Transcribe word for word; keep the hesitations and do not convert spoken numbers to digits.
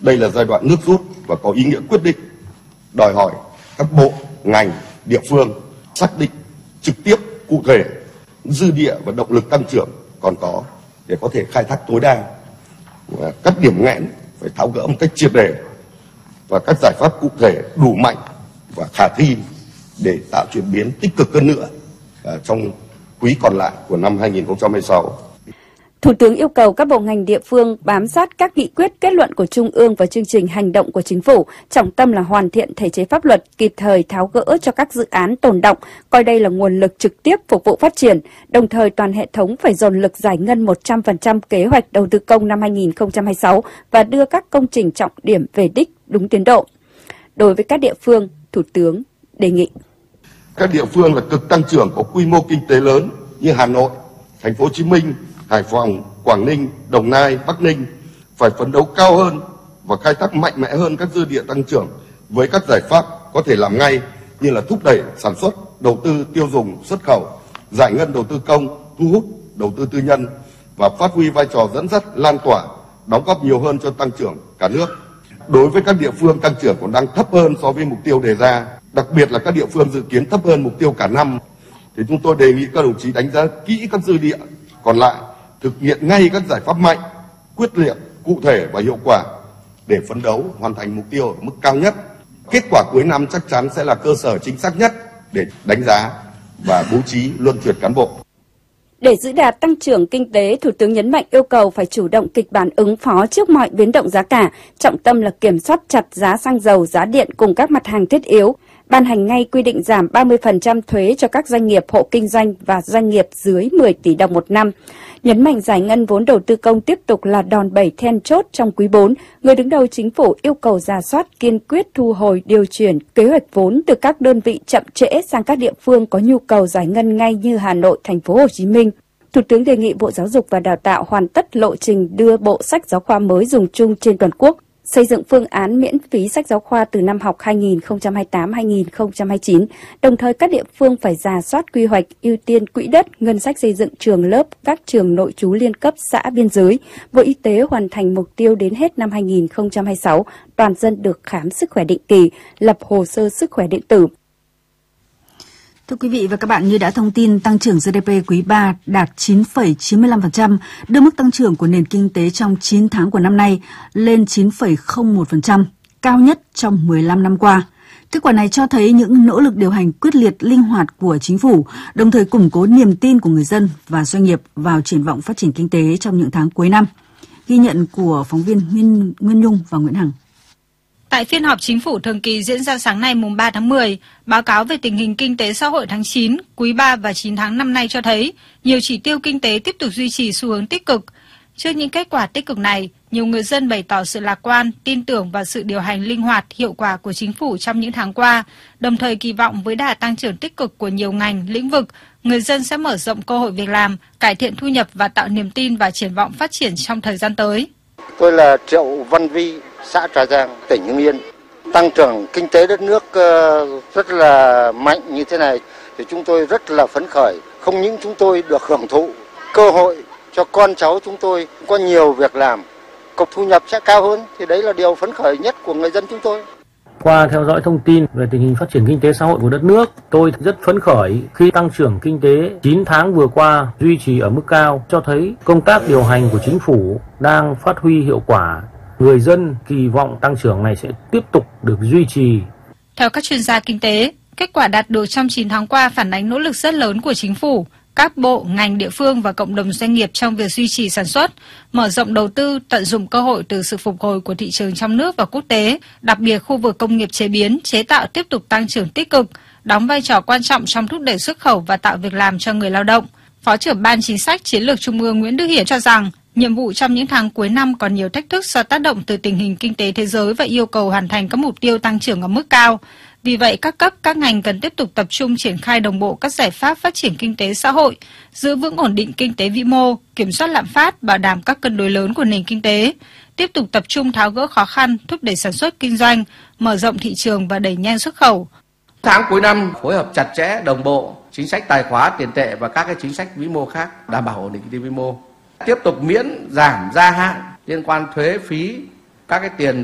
Đây là giai đoạn nước rút và có ý nghĩa quyết định, đòi hỏi các bộ, ngành, địa phương xác định trực tiếp, cụ thể dư địa và động lực tăng trưởng còn có để có thể khai thác tối đa. Các điểm nghẽn phải tháo gỡ một cách triệt để và các giải pháp cụ thể đủ mạnh và khả thi để tạo chuyển biến tích cực hơn nữa trong quý còn lại của năm hai nghìn không trăm hai mươi sáu. Thủ tướng yêu cầu các bộ ngành địa phương bám sát các nghị quyết kết luận của Trung ương và chương trình hành động của Chính phủ, trọng tâm là hoàn thiện thể chế pháp luật, kịp thời tháo gỡ cho các dự án tồn đọng, coi đây là nguồn lực trực tiếp phục vụ phát triển, đồng thời toàn hệ thống phải dồn lực giải ngân một trăm phần trăm kế hoạch đầu tư công năm hai nghìn không trăm hai mươi sáu và đưa các công trình trọng điểm về đích đúng tiến độ. Đối với các địa phương, Thủ tướng đề nghị các địa phương là cực tăng trưởng có quy mô kinh tế lớn như Hà Nội, Thành phố Hồ Chí Minh, Hải Phòng, Quảng Ninh, Đồng Nai, Bắc Ninh phải phấn đấu cao hơn và khai thác mạnh mẽ hơn các dư địa tăng trưởng với các giải pháp có thể làm ngay như là thúc đẩy sản xuất, đầu tư tiêu dùng, xuất khẩu, giải ngân đầu tư công, thu hút đầu tư tư nhân và phát huy vai trò dẫn dắt, lan tỏa, đóng góp nhiều hơn cho tăng trưởng cả nước. Đối với các địa phương tăng trưởng còn đang thấp hơn so với mục tiêu đề ra, đặc biệt là các địa phương dự kiến thấp hơn mục tiêu cả năm, thì chúng tôi đề nghị các đồng chí đánh giá kỹ các dư địa còn lại, thực hiện ngay các giải pháp mạnh, quyết liệt, cụ thể và hiệu quả để phấn đấu hoàn thành mục tiêu ở mức cao nhất. Kết quả cuối năm chắc chắn sẽ là cơ sở chính xác nhất để đánh giá và bố trí luân chuyển cán bộ. Để giữ đạt tăng trưởng kinh tế, Thủ tướng nhấn mạnh yêu cầu phải chủ động kịch bản ứng phó trước mọi biến động giá cả, trọng tâm là kiểm soát chặt giá xăng dầu, giá điện cùng các mặt hàng thiết yếu, ban hành ngay quy định giảm ba mươi phần trăm thuế cho các doanh nghiệp, hộ kinh doanh và doanh nghiệp dưới mười tỷ đồng một năm. Nhấn mạnh giải ngân vốn đầu tư công tiếp tục là đòn bẩy then chốt trong quý bốn, người đứng đầu Chính phủ yêu cầu rà soát kiên quyết thu hồi điều chuyển kế hoạch vốn từ các đơn vị chậm trễ sang các địa phương có nhu cầu giải ngân ngay như Hà Nội, Thành phố Hồ Chí Minh. Thủ tướng đề nghị Bộ Giáo dục và Đào tạo hoàn tất lộ trình đưa bộ sách giáo khoa mới dùng chung trên toàn quốc, xây dựng phương án miễn phí sách giáo khoa từ năm học hai nghìn không trăm hai mươi tám hai nghìn không trăm hai mươi chín, đồng thời các địa phương phải rà soát quy hoạch ưu tiên quỹ đất, ngân sách xây dựng trường lớp, các trường nội trú liên cấp xã biên giới. Bộ Y tế hoàn thành mục tiêu đến hết năm hai nghìn không trăm hai mươi sáu, toàn dân được khám sức khỏe định kỳ, lập hồ sơ sức khỏe điện tử. Thưa quý vị và các bạn, như đã thông tin, tăng trưởng giê đê pê quý ba đạt chín phẩy chín mươi lăm phần trăm, đưa mức tăng trưởng của nền kinh tế trong chín tháng của năm nay lên chín phẩy không một phần trăm, cao nhất trong mười lăm năm qua. Kết quả này cho thấy những nỗ lực điều hành quyết liệt, linh hoạt của chính phủ, đồng thời củng cố niềm tin của người dân và doanh nghiệp vào triển vọng phát triển kinh tế trong những tháng cuối năm. Ghi nhận của phóng viên Nguyên, Nguyên Nhung và Nguyễn Hằng. Tại phiên họp chính phủ thường kỳ diễn ra sáng nay mùng ba tháng mười, báo cáo về tình hình kinh tế xã hội tháng chín, quý ba và chín tháng năm nay cho thấy nhiều chỉ tiêu kinh tế tiếp tục duy trì xu hướng tích cực. Trước những kết quả tích cực này, nhiều người dân bày tỏ sự lạc quan, tin tưởng vào sự điều hành linh hoạt, hiệu quả của chính phủ trong những tháng qua, đồng thời kỳ vọng với đà tăng trưởng tích cực của nhiều ngành, lĩnh vực, người dân sẽ mở rộng cơ hội việc làm, cải thiện thu nhập và tạo niềm tin và triển vọng phát triển trong thời gian tới. Tôi là Triệu Văn Vi, xã Trà Giang, tỉnh Hưng Yên. Tăng trưởng kinh tế đất nước rất là mạnh như thế này thì chúng tôi rất là phấn khởi. Không những chúng tôi được hưởng thụ cơ hội cho con cháu chúng tôi có nhiều việc làm, cục thu nhập sẽ cao hơn, thì đấy là điều phấn khởi nhất của người dân chúng tôi. Qua theo dõi thông tin về tình hình phát triển kinh tế xã hội của đất nước, tôi rất phấn khởi khi tăng trưởng kinh tế chín tháng vừa qua duy trì ở mức cao, cho thấy công tác điều hành của chính phủ đang phát huy hiệu quả. Người dân kỳ vọng tăng trưởng này sẽ tiếp tục được duy trì. Theo các chuyên gia kinh tế, kết quả đạt được trong chín tháng qua phản ánh nỗ lực rất lớn của chính phủ, các bộ, ngành, địa phương và cộng đồng doanh nghiệp trong việc duy trì sản xuất, mở rộng đầu tư, tận dụng cơ hội từ sự phục hồi của thị trường trong nước và quốc tế, đặc biệt khu vực công nghiệp chế biến, chế tạo tiếp tục tăng trưởng tích cực, đóng vai trò quan trọng trong thúc đẩy xuất khẩu và tạo việc làm cho người lao động. Phó trưởng Ban Chính sách Chiến lược Trung ương Nguyễn Đức Hiển cho rằng, nhiệm vụ trong những tháng cuối năm còn nhiều thách thức do tác động từ tình hình kinh tế thế giới và yêu cầu hoàn thành các mục tiêu tăng trưởng ở mức cao. Vì vậy, các cấp, các ngành cần tiếp tục tập trung triển khai đồng bộ các giải pháp phát triển kinh tế xã hội, giữ vững ổn định kinh tế vĩ mô, kiểm soát lạm phát, bảo đảm các cân đối lớn của nền kinh tế, tiếp tục tập trung tháo gỡ khó khăn, thúc đẩy sản xuất kinh doanh, mở rộng thị trường và đẩy nhanh xuất khẩu. Tháng cuối năm phối hợp chặt chẽ, đồng bộ chính sách tài khóa, tiền tệ và các cái chính sách vĩ mô khác đảm bảo ổn định kinh tế vĩ mô. Tiếp tục miễn giảm gia hạn liên quan thuế phí, các cái tiền